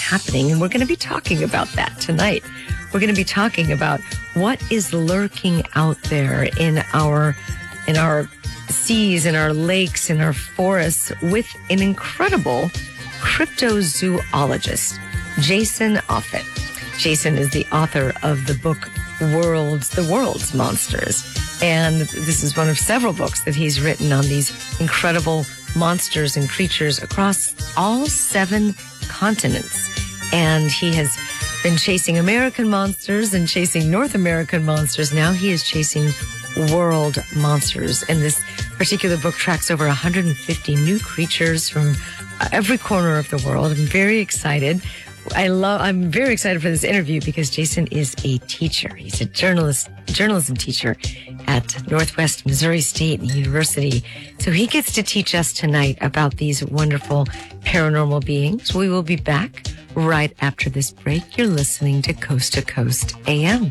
happening, and we're going to be talking about that tonight. We're going to be talking about what is lurking out there in our seas, in our lakes, in our forests with an incredible cryptozoologist, Jason Offutt. Jason is the author of the book The World's Monsters. And this is one of several books that he's written on these incredible monsters and creatures across all 7 continents. And he has been chasing American monsters and chasing North American monsters. Now he is chasing world monsters. And this particular book tracks over 150 new creatures from every corner of the world. I'm very excited. I'm very excited for this interview because Jason is a teacher. He's a journalism teacher at Northwest Missouri State University. So he gets to teach us tonight about these wonderful paranormal beings. We will be back right after this break. You're listening to Coast AM.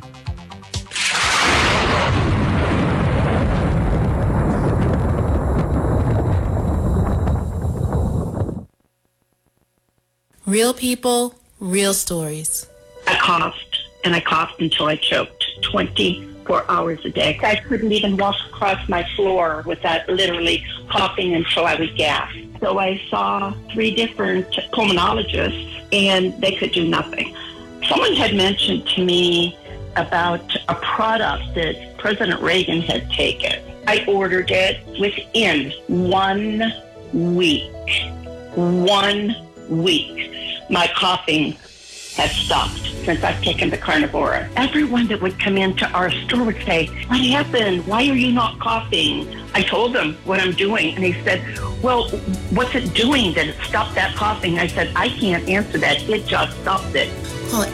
Real people, real stories. I coughed until I choked 24 hours a day. I couldn't even walk across my floor without literally coughing until I would gasp. So I saw 3 different pulmonologists, and they could do nothing. Someone had mentioned to me about a product that President Reagan had taken. I ordered it within 1 week. 1 week. My coughing has stopped since I've taken the Carnivora. Everyone that would come into our store would say, "What happened? Why are you not coughing?" I told them what I'm doing, and he said, "Well, what's it doing that it stopped that coughing?" I said, "I can't answer that. It just stopped it." Call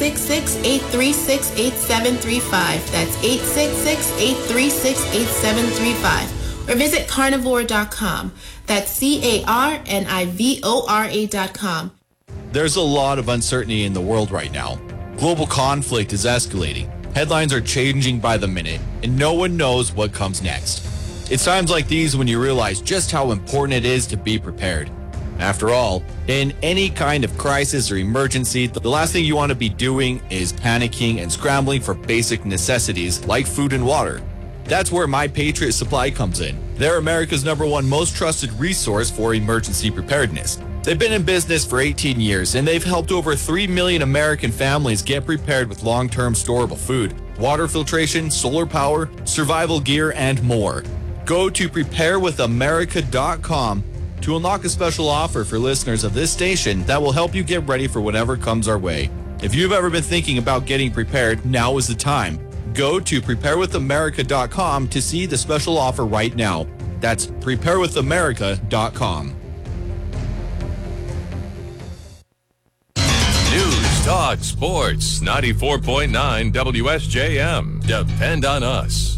866-836-8735. That's 866-836-8735. Or visit carnivora.com. That's carnivora.com. There's a lot of uncertainty in the world right now. Global conflict is escalating. Headlines are changing by the minute, and no one knows what comes next. It's times like these when you realize just how important it is to be prepared. After all, in any kind of crisis or emergency, the last thing you want to be doing is panicking and scrambling for basic necessities like food and water. That's where My Patriot Supply comes in. They're America's #1 most trusted resource for emergency preparedness. They've been in business for 18 years, and they've helped over 3 million American families get prepared with long-term storable food, water filtration, solar power, survival gear, and more. Go to preparewithamerica.com to unlock a special offer for listeners of this station that will help you get ready for whatever comes our way. If you've ever been thinking about getting prepared, now is the time. Go to preparewithamerica.com to see the special offer right now. That's preparewithamerica.com. News, Talk, Sports, 94.9 WSJM. Depend on us.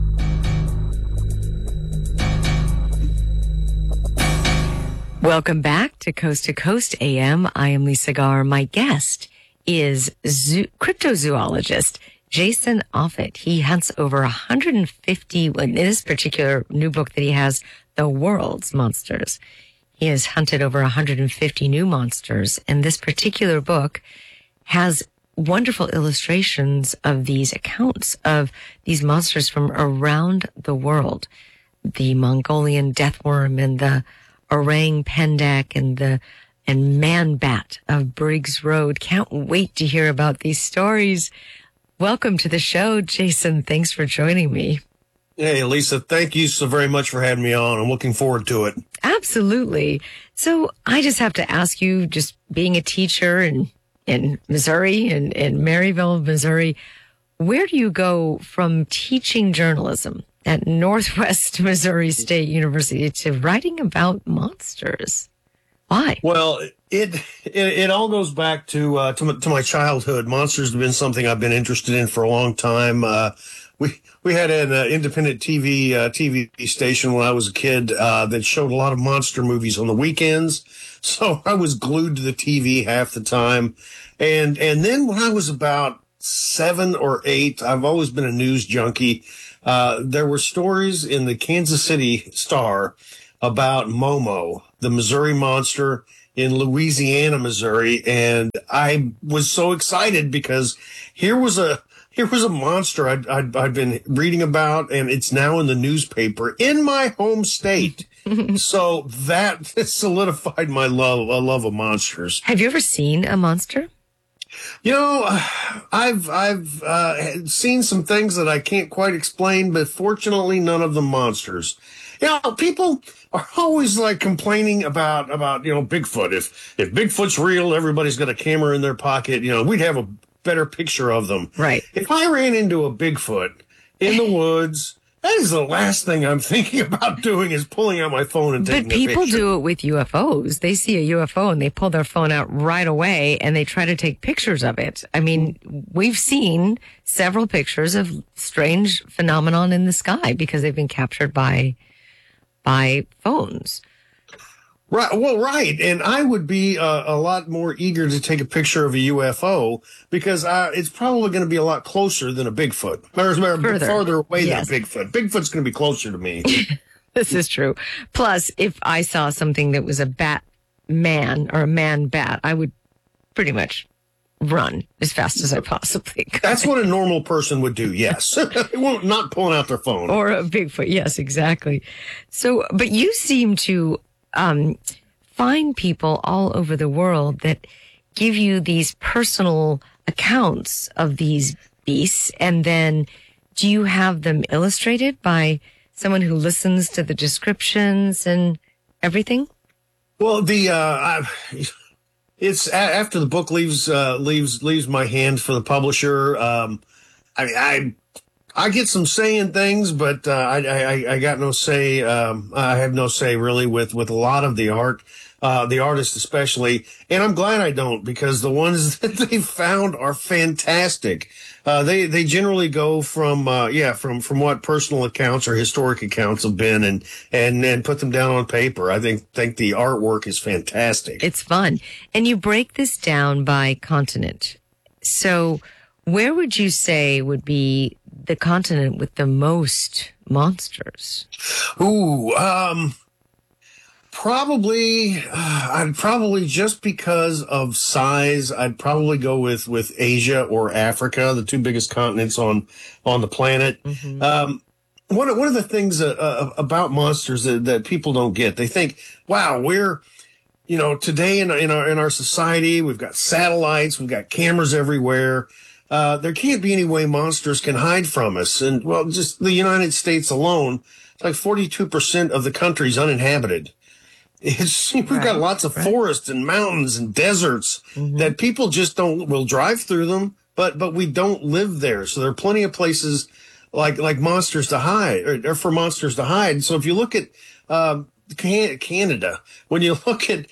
Welcome back to Coast AM. I am Lisa Garr. My guest is cryptozoologist Jason Offutt. He hunts over 150, in this particular new book that he has, The World's Monsters. He has hunted over 150 new monsters, and this particular book has wonderful illustrations of these accounts of these monsters from around the world. The Mongolian deathworm and the orang pendek and man bat of Briggs Road. Can't wait to hear about these stories. Welcome to the show, Jason. Thanks for joining me. Hey, Lisa, thank you so very much for having me on. I'm looking forward to it. Absolutely. So I just have to ask you, just being a teacher in Missouri, in Maryville, Missouri, where do you go from teaching journalism at Northwest Missouri State University to writing about monsters? Why? Well, it all goes back to my childhood. Monsters have been something I've been interested in for a long time. We had an independent TV station when I was a kid that showed a lot of monster movies on the weekends. So I was glued to the TV half the time. And then when I was about 7 or 8, I've always been a news junkie. There were stories in the Kansas City Star about Momo, the Missouri monster, in Louisiana, Missouri, and I was so excited because here was a monster I'd been reading about, and it's now in the newspaper in my home state. So that solidified my love of monsters. Have you ever seen a monster? You know, I've seen some things that I can't quite explain, but fortunately, none of them monsters. You know, people are always like complaining about Bigfoot. If Bigfoot's real, everybody's got a camera in their pocket. You know, we'd have a better picture of them. Right. If I ran into a Bigfoot in the woods, that is the last thing I'm thinking about doing is pulling out my phone and taking a picture. But people do it with UFOs. They see a UFO and they pull their phone out right away and they try to take pictures of it. I mean, we've seen several pictures of strange phenomenon in the sky because they've been captured by phones. Right. Well, right. And I would be a lot more eager to take a picture of a UFO because it's probably going to be a lot closer than a Bigfoot. Or farther away than a Bigfoot. Bigfoot's going to be closer to me. This is true. Plus, if I saw something that was a bat man or a man bat, I would pretty much run as fast as I possibly could. That's what a normal person would do, yes. Not pulling out their phone. Or a Bigfoot, yes, exactly. So, but you seem to find people all over the world that give you these personal accounts of these beasts, and then do you have them illustrated by someone who listens to the descriptions and everything? Well, it's after the book leaves my hands for the publisher. I get some say in things, but I got no say. I have no say really with a lot of the artists especially. And I'm glad I don't, because the ones that they found are fantastic. They generally go from what personal accounts or historic accounts have been and put them down on paper. I think the artwork is fantastic. It's fun. And you break this down by continent. So where would you say would be the continent with the most monsters? Ooh, I'd probably just because of size, I'd probably go with Asia or Africa, the two biggest continents on the planet. Mm-hmm. One of the things about monsters that people don't get, they think, wow, we're, today in our society, we've got satellites, we've got cameras everywhere. There can't be any way monsters can hide from us. And, well, just the United States alone, it's like 42% of the country's uninhabited. We've got lots of forests and mountains and deserts that people just will drive through them, but we don't live there. So there are plenty of places like monsters to hide or for monsters to hide. So if you look at, Canada, when you look at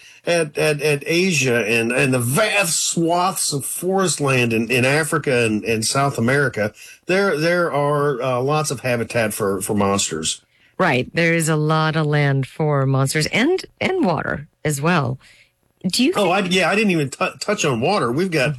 Asia and the vast swaths of forest land in Africa and South America, there are lots of habitat for monsters. Right. There is a lot of land for monsters and water as well. Do you? I didn't even touch on water. We've got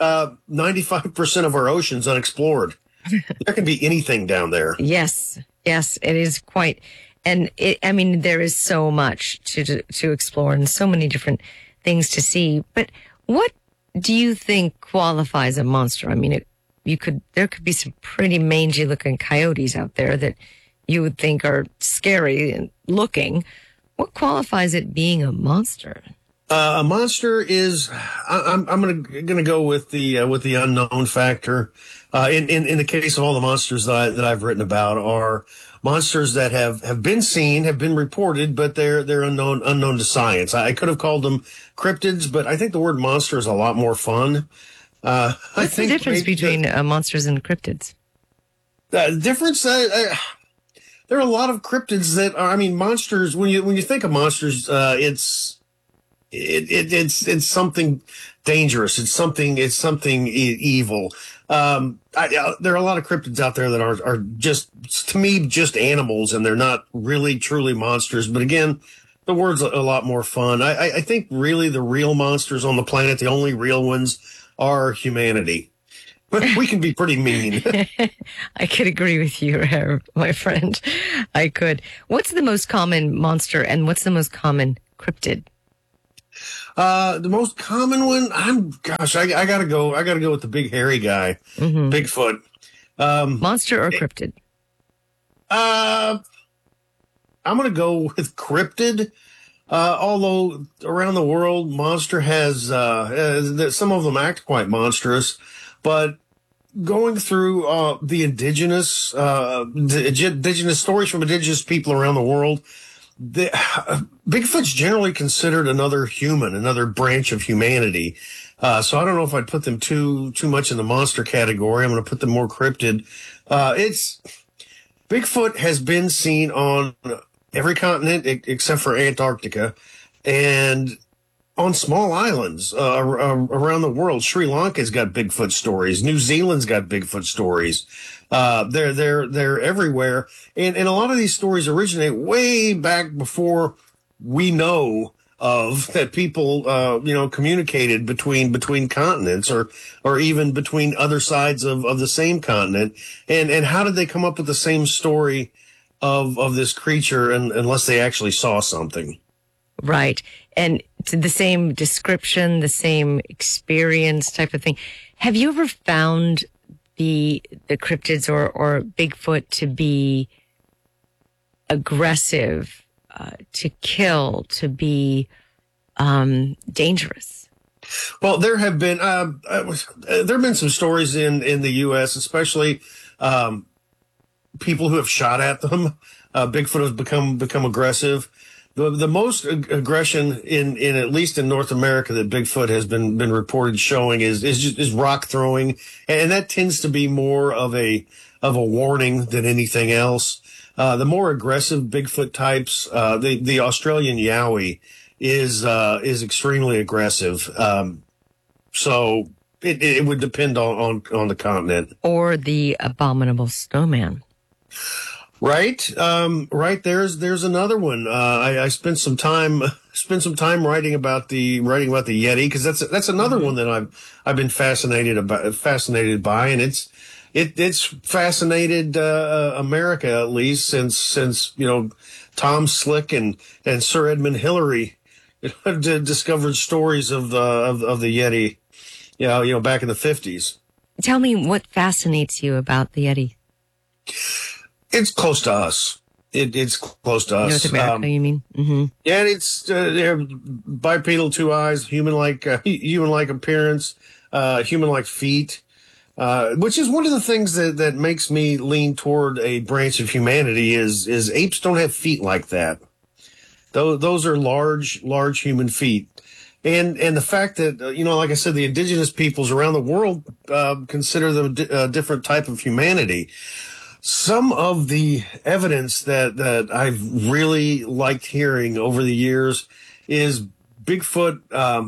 95% of our oceans unexplored. There can be anything down there. Yes, it is quite. And there is so much to explore and so many different things to see. But what do you think qualifies a monster? I mean, there could be some pretty mangy looking coyotes out there that you would think are scary and looking. What qualifies it being a monster? A monster is, I'm gonna go with the unknown factor. In the case of all the monsters that I've written about are monsters that have been seen, have been reported, but they're unknown to science. I could have called them cryptids, but I think the word monster is a lot more fun. What's the difference between monsters and cryptids? The difference, there are a lot of cryptids that are, monsters. When you think of monsters, it's something dangerous. It's something evil. There are a lot of cryptids out there that are just, to me, just animals, and they're not really truly monsters. But again, the word's a lot more fun. I think really the real monsters on the planet, the only real ones, are humanity. But we can be pretty mean. I could agree with you, my friend. I could. What's the most common monster and what's the most common cryptid? The most common one, I gotta go with the big hairy guy, Bigfoot. Monster or cryptid? I'm gonna go with cryptid. Although around the world, monster has some of them act quite monstrous, but going through the indigenous stories from indigenous people around the world, Bigfoot's generally considered another human, another branch of humanity. So I don't know if I'd put them too much in the monster category. I'm going to put them more cryptid. Bigfoot has been seen on every continent except for Antarctica, and on small islands around the world. Sri Lanka's got Bigfoot stories. New Zealand's got Bigfoot stories. They're everywhere, and a lot of these stories originate way back before we know of that people communicated between continents or even between other sides of the same continent. And how did they come up with the same story of this creature unless they actually saw something? Right. And the same description, the same experience type of thing. Have you ever found the cryptids or Bigfoot to be aggressive, to kill, to be dangerous? Well, there have been some stories in the U.S., especially people who have shot at them. Bigfoot has become aggressive. The most aggression in at least in North America that Bigfoot has been reported showing is rock throwing, and that tends to be more of a warning than anything else. The more aggressive Bigfoot types, the Australian Yowie is extremely aggressive. So it would depend on the continent. Or the abominable snowman. Right. Right. There's another one. I spent some time writing about the Yeti, because that's another one that I've been fascinated by, and it's fascinated America, at least since Tom Slick and Sir Edmund Hillary discovered stories of the Yeti, back in the 50s. Tell me what fascinates you about the Yeti. It's close to us. It's close to us. North America, you mean? Mm-hmm. Yeah, and it's they're bipedal, 2 eyes, human-like appearance, human-like feet, which is one of the things that makes me lean toward a branch of humanity is apes don't have feet like that. Those are large human feet. And the fact that, like I said, the indigenous peoples around the world consider them a different type of humanity. Some of the evidence that I've really liked hearing over the years is Bigfoot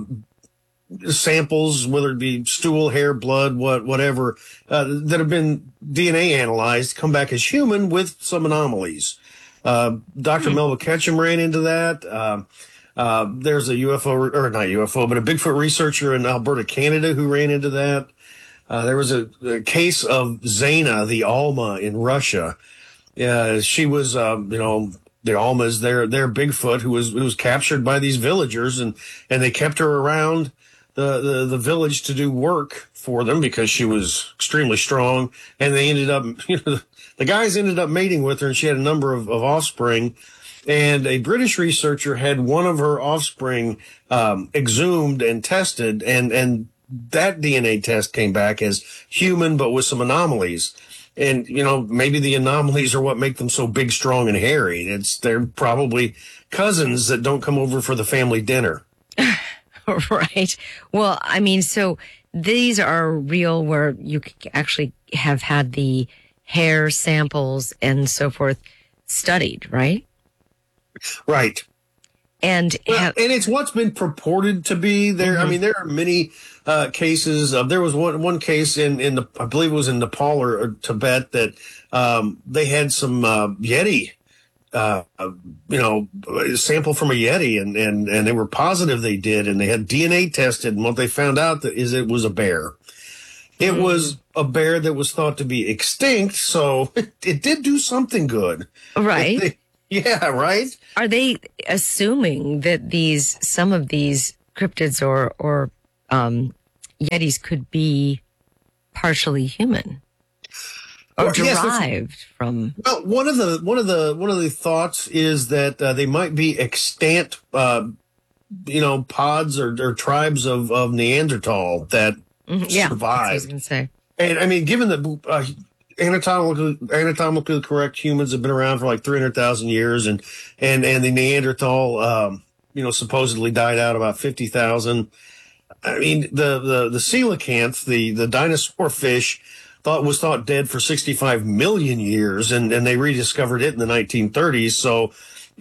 samples, whether it be stool, hair, blood, whatever, that have been DNA analyzed, come back as human with some anomalies. Dr. Melba Ketchum ran into that. There's a UFO, or not UFO, but a Bigfoot researcher in Alberta, Canada, who ran into that. There was a case of Zena, the Alma in Russia. She was, the Almas, their Bigfoot, who was captured by these villagers, and they kept her around the village to do work for them because she was extremely strong. And they ended up, the guys ended up mating with her, and she had a number of offspring. And a British researcher had one of her offspring exhumed and tested, and that DNA test came back as human, but with some anomalies. And, maybe the anomalies are what make them so big, strong, and hairy. They're probably cousins that don't come over for the family dinner. Right. Well, I mean, so these are real, where you actually have had the hair samples and so forth studied, right? Right. And and it's what's been purported to be there. Mm-hmm. I mean, there are many cases. There was one case in I believe it was in Nepal or Tibet, that they had some Yeti, sample from a Yeti, and they were positive they did, and they had DNA tested, and what they found out is it was a bear. It was a bear that was thought to be extinct, so it did do something good. Right. Yeah, right. Are they assuming that some of these cryptids or Yetis could be partially human or Well, yes, derived from. Well, one of the thoughts is that they might be extant, pods or tribes of Neanderthal that Yeah, that's what I was survived. going to say. And I mean, given that anatomically correct humans have been around for like 300,000 years, and the Neanderthal, supposedly died out about 50,000. I mean, the coelacanth, the dinosaur fish, was thought dead for 65 million years, and they rediscovered it in the 1930s. So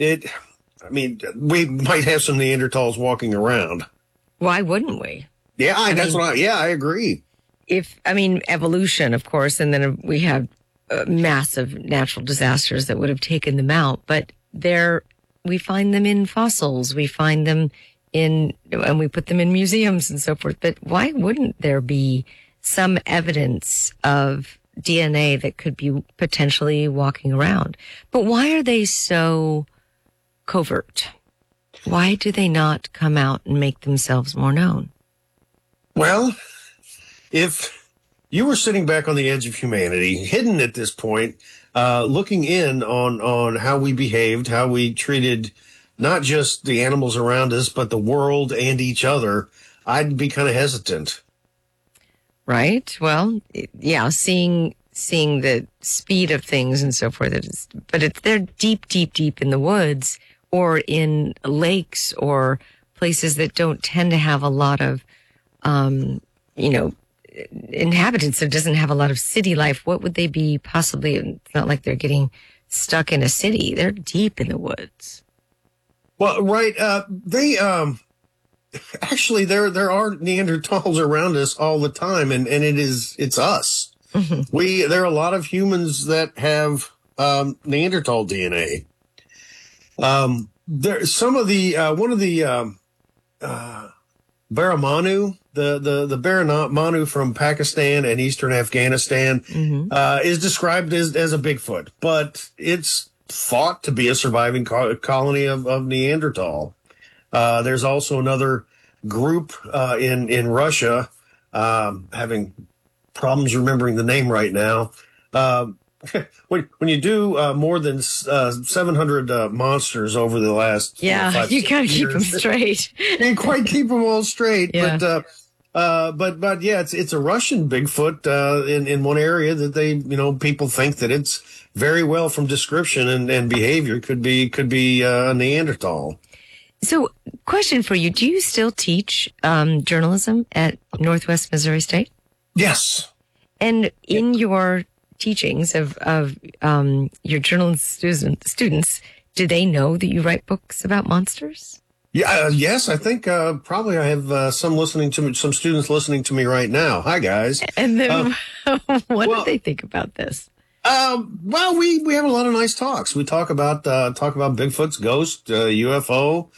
we might have some Neanderthals walking around. Why wouldn't we? Yeah, I agree. Evolution, of course, and then we have massive natural disasters that would have taken them out. But we find them in fossils. We find them and we put them in museums and so forth. But why wouldn't there be some evidence of DNA that could be potentially walking around? But why are they so covert? Why do they not come out and make themselves more known? Well, if you were sitting back on the edge of humanity, hidden at this point, looking in on how we behaved, how we treated not just the animals around us, but the world and each other, I'd be kind of hesitant. Right. Well, yeah, seeing the speed of things and so forth. They're deep, deep, deep in the woods or in lakes or places that don't tend to have a lot of, inhabitants. It doesn't have a lot of city life. What would they be possibly? It's not like they're getting stuck in a city. They're deep in the woods. Well, right. Actually, there are Neanderthals around us all the time, and it's us. Mm-hmm. There are a lot of humans that have Neanderthal DNA. There's some of the one of the Baramanu, the Baramanu from Pakistan and eastern Afghanistan, is described as a Bigfoot, but it's thought to be a surviving colony of Neanderthal. There's also another group in Russia, having problems remembering the name right now. When you do more than 700 monsters over the last you gotta keep them straight. Can't quite keep them all straight, yeah. but yeah, it's a Russian Bigfoot in one area that people think that it's very well from description and behavior could be a Neanderthal. So, question for you: do you still teach journalism at Northwest Missouri State? Yes. And in your teachings of your journalism students, do they know that you write books about monsters? Yeah, yes, I think probably I have some students listening to me right now. Hi, guys. And then what do they think about this? Well, we have a lot of nice talks. We talk about Bigfoot's ghost, UFOs.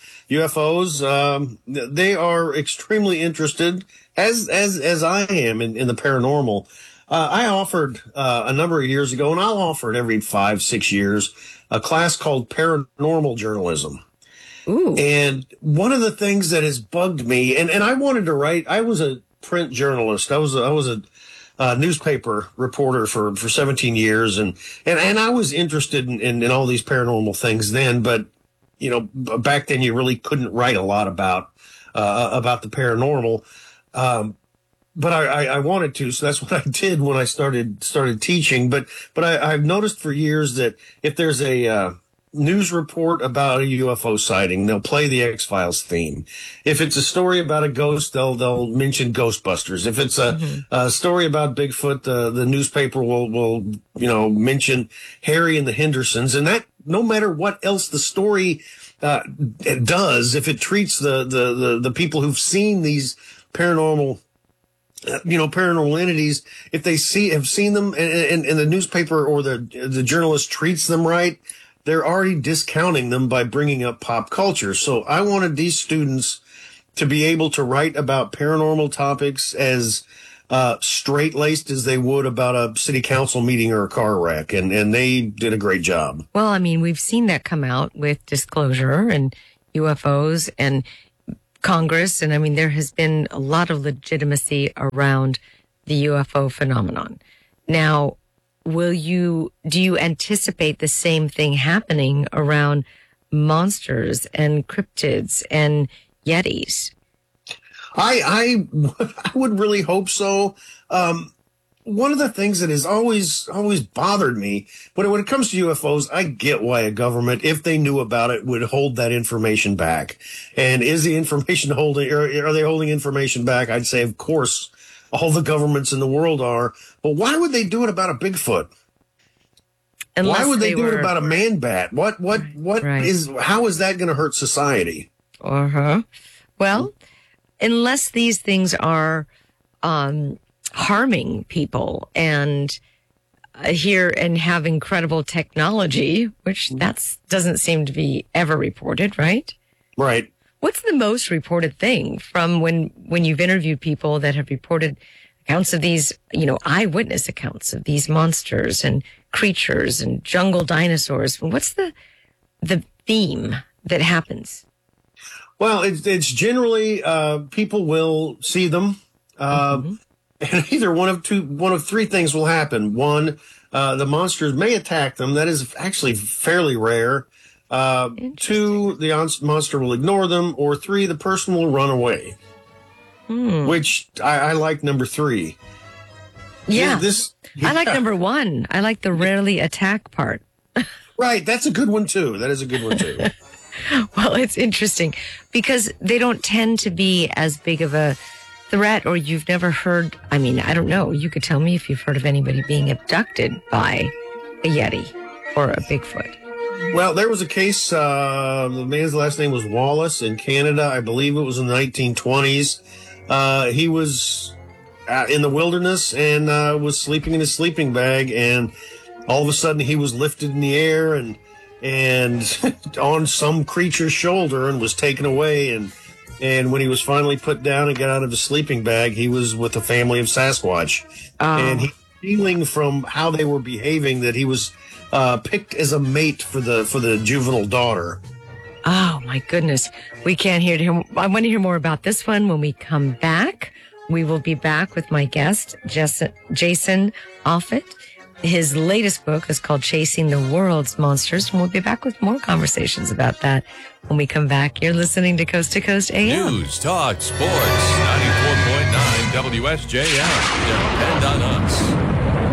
They are extremely interested, as I am in the paranormal. I offered a number of years ago, and I'll offer it every 5-6 years, a class called Paranormal Journalism. Ooh. And one of the things that has bugged me, and I wanted to write, I was a print journalist. I was a newspaper reporter for 17 years, and I was interested in all these paranormal things then, but back then you really couldn't write a lot about the paranormal. But I wanted to, so that's what I did when I started teaching. But I've noticed for years that if there's a news report about a UFO sighting, they'll play the X-Files theme. If it's a story about a ghost, they'll mention Ghostbusters. If it's a story about Bigfoot, the newspaper will mention Harry and the Hendersons, and that no matter what else the story does, if it treats the people who've seen these paranormal entities, if they have seen them and the newspaper or the journalist treats them right, they're already discounting them by bringing up pop culture. So I wanted these students to be able to write about paranormal topics as straight-laced as they would about a city council meeting or a car wreck, and they did a great job. Well, I mean, we've seen that come out with Disclosure and UFOs, and Congress, and I mean, there has been a lot of legitimacy around the UFO phenomenon. Now, do you anticipate the same thing happening around monsters and cryptids and yetis? I would really hope so. One of the things that has always bothered me, when it comes to UFOs, I get why a government, if they knew about it, would hold that information back. And is the information are they holding information back? I'd say, of course, all the governments in the world are. But why would they do it about a Bigfoot? Why would they do it about a man bat? What how is that going to hurt society? Well, unless these things are harming people and have incredible technology, which doesn't seem to be ever reported, right? Right. What's the most reported thing from when you've interviewed people that have reported accounts of these, eyewitness accounts of these monsters and creatures and jungle dinosaurs? What's the theme that happens? Well, it's generally people will see them, and either one of three things will happen. One, the monsters may attack them. That is actually fairly rare. Two, the monster will ignore them, or three, the person will run away. Which I like number three. Yeah, I like number one. I like the rarely attack part. Right, that's a good one too. That is a good one too. Well, it's interesting because they don't tend to be as big of a threat, or you've never heard. I mean, I don't know. You could tell me if you've heard of anybody being abducted by a Yeti or a Bigfoot. Well, there was a case, the man's last name was Wallace in Canada. I believe it was in the 1920s. He was in the wilderness and was sleeping in his sleeping bag, and all of a sudden he was lifted in the air and on some creature's shoulder and was taken away. And when he was finally put down and got out of the sleeping bag, he was with a family of Sasquatch. And he feeling from how they were behaving that he was picked as a mate for the juvenile daughter. Oh, my goodness. We can't hear him. I want to hear more about this one when we come back. We will be back with my guest, Jason Offutt. His latest book is called Chasing the World's Monsters, and we'll be back with more conversations about that when we come back. You're listening to Coast AM. News, talk, sports, 94.9 WSJM. Depend on us.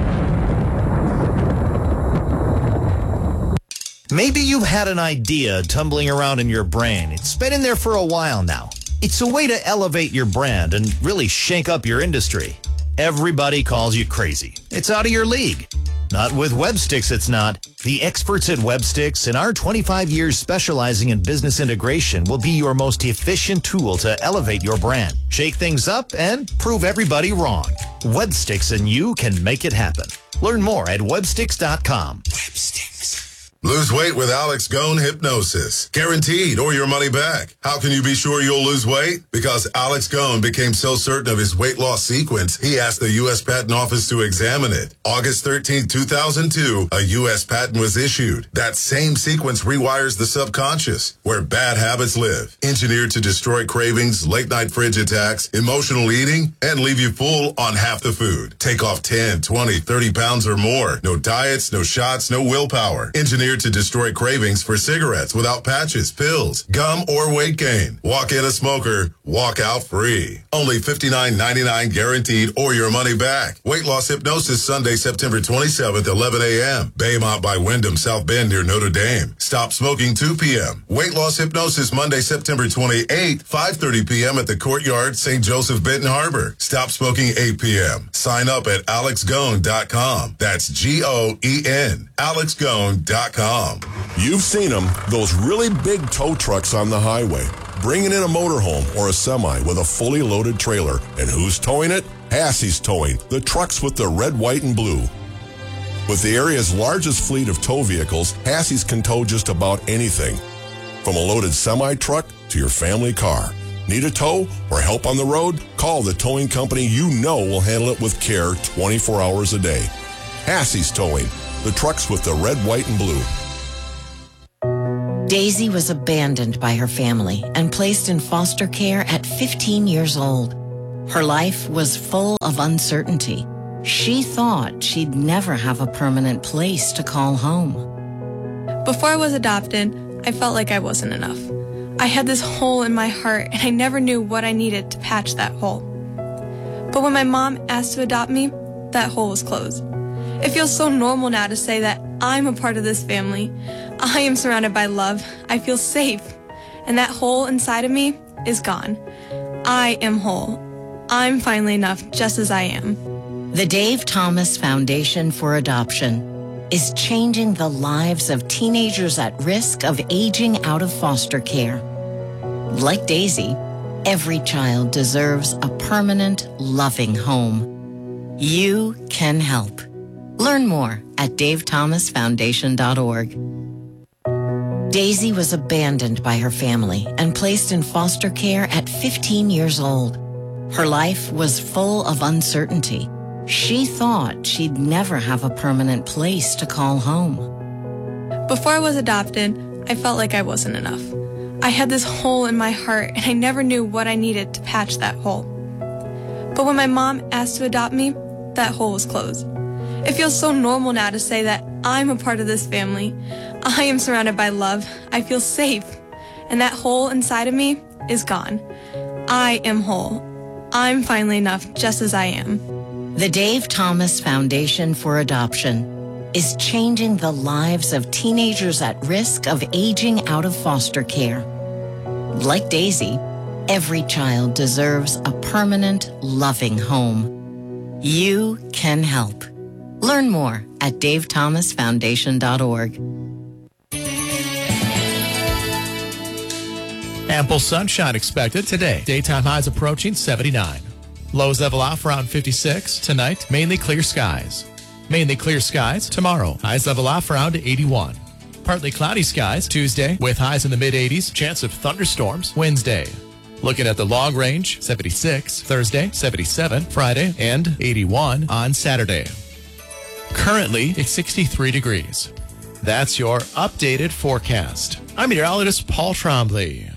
Maybe you've had an idea tumbling around in your brain. It's been in there for a while now. It's a way to elevate your brand and really shake up your industry. Everybody calls you crazy. It's out of your league. Not with WebSticks, it's not. The experts at WebSticks and our 25 years specializing in business integration will be your most efficient tool to elevate your brand, shake things up, and prove everybody wrong. WebSticks and you can make it happen. Learn more at websticks.com. WebSticks. Lose weight with Alex Gone Hypnosis. Guaranteed or your money back. How can you be sure you'll lose weight? Because Alex Gone became so certain of his weight loss sequence, he asked the U.S. Patent Office to examine it. August 13, 2002, a U.S. patent was issued. That same sequence rewires the subconscious, where bad habits live. Engineered to destroy cravings, late-night fridge attacks, emotional eating, and leave you full on half the food. Take off 10, 20, 30 pounds or more. No diets, no shots, no willpower. Engineered to destroy cravings for cigarettes without patches, pills, gum, or weight gain. Walk in a smoker, walk out free. Only $59.99 guaranteed or your money back. Weight loss hypnosis Sunday, September 27th, 11 a.m. Baymont by Wyndham, South Bend near Notre Dame. Stop smoking 2 p.m. Weight loss hypnosis Monday, September 28th, 5:30 p.m. at the Courtyard, St. Joseph, Benton Harbor. Stop smoking 8 p.m. Sign up at alexgone.com. That's G-O-E-N. alexgone.com. You've seen them, those really big tow trucks on the highway, bringing in a motorhome or a semi with a fully loaded trailer. And who's towing it? Hassey's Towing, the trucks with the red, white, and blue. With the area's largest fleet of tow vehicles, Hassey's can tow just about anything. From a loaded semi-truck to your family car. Need a tow or help on the road? Call the towing company you know will handle it with care 24 hours a day. Hassey's Towing, the trucks with the red, white, and blue. Daisy was abandoned by her family and placed in foster care at 15 years old. Her life was full of uncertainty. She thought she'd never have a permanent place to call home. Before I was adopted, I felt like I wasn't enough. I had this hole in my heart, and I never knew what I needed to patch that hole. But when my mom asked to adopt me, that hole was closed. It feels so normal now to say that I'm a part of this family. I am surrounded by love. I feel safe. And that hole inside of me is gone. I am whole. I'm finally enough just as I am. The Dave Thomas Foundation for Adoption is changing the lives of teenagers at risk of aging out of foster care. Like Daisy, every child deserves a permanent, loving home. You can help. Learn more at davethomasfoundation.org. Daisy was abandoned by her family and placed in foster care at 15 years old. Her life was full of uncertainty. She thought she'd never have a permanent place to call home. Before I was adopted, I felt like I wasn't enough. I had this hole in my heart, and I never knew what I needed to patch that hole. But when my mom asked to adopt me, that hole was closed. It feels so normal now to say that I'm a part of this family. I am surrounded by love. I feel safe. And that hole inside of me is gone. I am whole. I'm finally enough just as I am. The Dave Thomas Foundation for Adoption is changing the lives of teenagers at risk of aging out of foster care. Like Daisy, every child deserves a permanent, loving home. You can help. Learn more at davethomasfoundation.org. Ample sunshine expected today. Daytime highs approaching 79. Lows level off around 56. Tonight, mainly clear skies. Mainly clear skies tomorrow. Highs level off around 81. Partly cloudy skies Tuesday with highs in the mid-80s. Chance of thunderstorms Wednesday. Looking at the long range, 76. Thursday, 77. Friday, and 81 on Saturday. Currently, it's 63 degrees. That's your updated forecast. I'm meteorologist Paul Trombley.